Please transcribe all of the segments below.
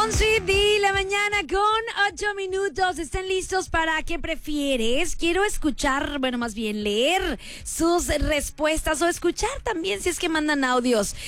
11 de la mañana con 8 minutos. ¿Están listos para qué prefieres? Quiero escuchar, bueno, más bien leer sus respuestas o escuchar también si es que mandan audios.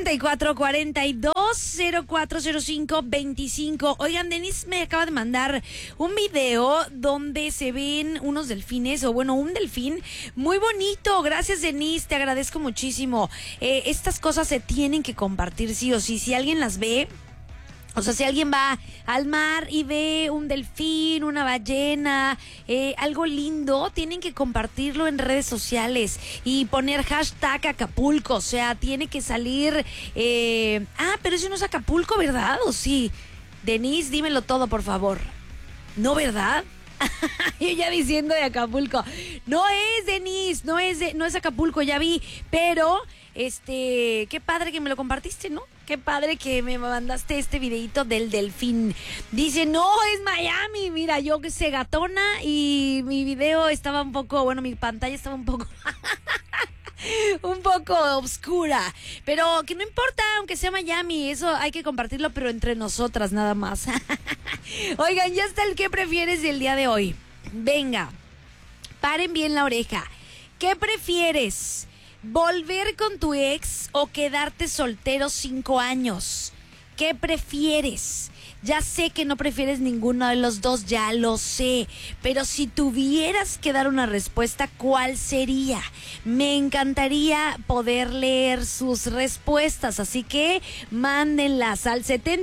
7442-040525. Oigan, Denise me acaba de mandar un video donde se ven unos delfines, o bueno, un delfín muy bonito. Gracias, Denise, te agradezco muchísimo. Estas cosas se tienen que compartir sí o sí. Si alguien las ve, o sea, si alguien va al mar y ve un delfín, una ballena, algo lindo, tienen que compartirlo en redes sociales y poner hashtag Acapulco. O sea, tiene que salir... pero eso no es Acapulco, ¿verdad? ¿O sí? Denise, dímelo todo, por favor. ¿No, verdad? Yo ya diciendo de Acapulco. No es, Denise, no es Acapulco, ya vi. Pero, qué padre que me lo compartiste, ¿no? Qué padre que me mandaste este videito del delfín. Dice, no, es Miami. Mira, yo que sé, gatona, y mi video estaba un poco, bueno, mi pantalla estaba un poco... un poco oscura, pero que no importa, aunque sea Miami, eso hay que compartirlo, pero entre nosotras nada más. Oigan, ya está el ¿qué prefieres del día de hoy? Venga, paren bien la oreja. ¿Qué prefieres? ¿Volver con tu ex o quedarte soltero 5 años? ¿Qué prefieres? Ya sé que no prefieres ninguno de los dos, ya lo sé, pero si tuvieras que dar una respuesta, ¿cuál sería? Me encantaría poder leer sus respuestas, así que mándenlas al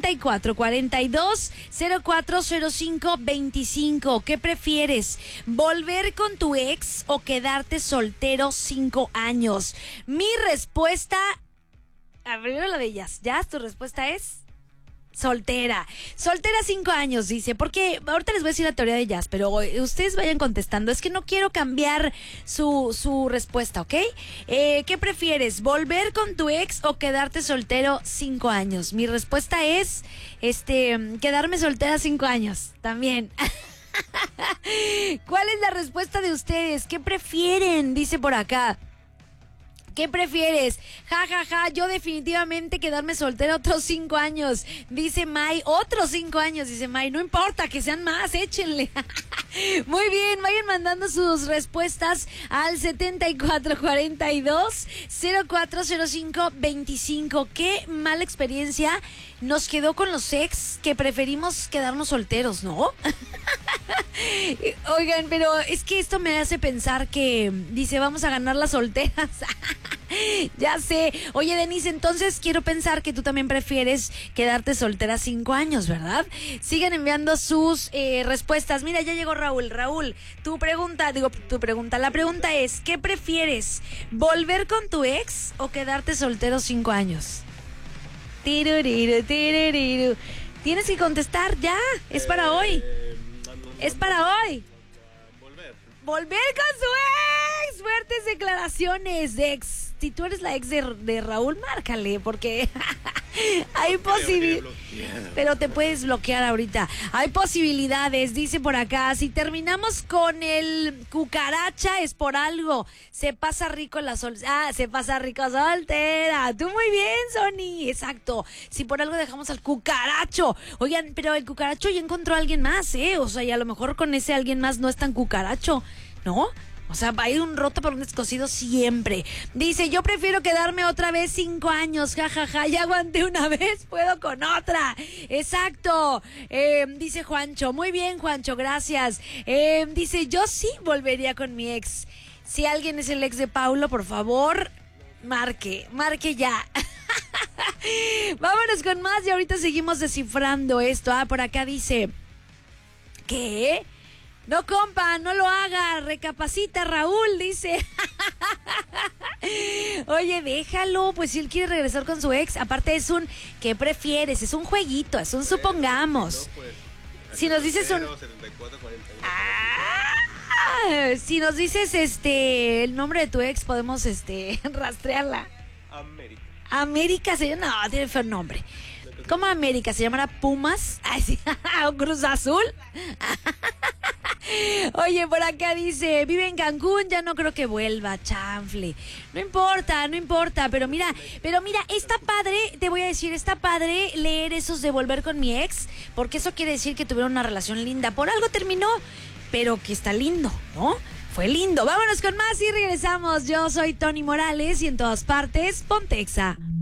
7442-040525. ¿Qué prefieres? ¿Volver con tu ex o quedarte soltero 5 años? Mi respuesta... Primero la de ellas. ¿Ya? ¿Tu respuesta es? Soltera 5 años, dice, porque ahorita les voy a decir la teoría de Jazz, pero ustedes vayan contestando, es que no quiero cambiar su respuesta, ¿ok? ¿Qué prefieres? ¿Volver con tu ex o quedarte soltero 5 años? Mi respuesta es, quedarme soltera 5 años, también. ¿Cuál es la respuesta de ustedes? ¿Qué prefieren? Dice por acá. ¿Qué prefieres? Ja, ja, ja, yo definitivamente quedarme soltera otros 5 años. Dice May, otros 5 años, dice May. No importa, que sean más, échenle. Muy bien, vayan mandando sus respuestas al 7442-040525. Qué mala experiencia nos quedó con los ex que preferimos quedarnos solteros, ¿no? Oigan, pero es que esto me hace pensar que dice, vamos a ganar las solteras. Ya sé. Oye, Denise, entonces quiero pensar que tú también prefieres quedarte soltera 5 años, ¿verdad? Sigan enviando sus respuestas. Mira, ya llegó Raúl. Raúl, la pregunta es, ¿qué prefieres? ¿Volver con tu ex o quedarte soltero 5 años? Tiruriru. Tienes que contestar ya. Es para hoy. Es para hoy. Volver con su ex. Fuertes declaraciones de ex. Si tú eres la ex de Raúl, márcale, porque hay posibilidades. Pero te puedes bloquear ahorita. Hay posibilidades, dice por acá. Si terminamos con el cucaracha es por algo. Se pasa rico la se pasa rico soltera. Tú muy bien, Sony. Exacto. Si por algo dejamos al cucaracho. Oigan, pero el cucaracho ya encontró a alguien más, ¿eh? O sea, y a lo mejor con ese alguien más no es tan cucaracho, ¿no? O sea, va a ir un roto por un descosido siempre. Dice, yo prefiero quedarme otra vez 5 años. Ja, ja, ja, ya aguanté una vez, puedo con otra. Exacto. Dice Juancho. Muy bien, Juancho, gracias. Dice, yo sí volvería con mi ex. Si alguien es el ex de Paulo, por favor, marque ya. Vámonos con más y ahorita seguimos descifrando esto. Por acá dice, ¿qué? No, compa, no lo haga, recapacita, Raúl, dice. Oye, déjalo, pues si él quiere regresar con su ex, aparte es un, ¿qué prefieres? Es un jueguito, es un supongamos. Si nos dices un... si nos dices el nombre de tu ex, podemos rastrearla. América se llama, no, tiene feo nombre. ¿Cómo América? ¿Se llamará Pumas? Ay, sí. ¿O Cruz Azul? Oye, por acá dice, vive en Cancún, ya no creo que vuelva, chanfle. No importa, pero mira, está padre, te voy a decir, está padre leer esos de volver con mi ex, porque eso quiere decir que tuvieron una relación linda. Por algo terminó, pero que está lindo, ¿no? Fue lindo. Vámonos con más y regresamos. Yo soy Tony Morales y en todas partes, Pontexa.